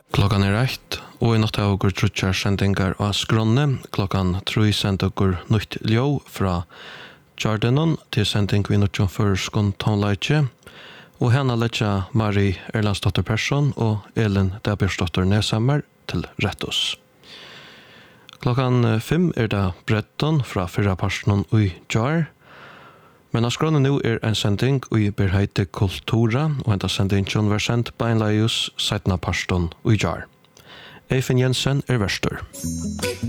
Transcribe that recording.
Klokkan 1, og I natt av okkur trutjar sendingar av skronne. Klokkan 3 sender okkur nytt ljó fra Jardenon til sending vi nødjon for skon tonleitje. Og henne letja Mari Erlandsdotter Persson og Elin Dabjersdotter Nesammer til rettos. Klokkan 5 det Bretton fra fyrra parsten ui Jar. Men av skronen nu en sending ui berheite kultura, og enda sendingen var sendt beinleius 17. parsten ui Jar. Eifen Jensen verstor.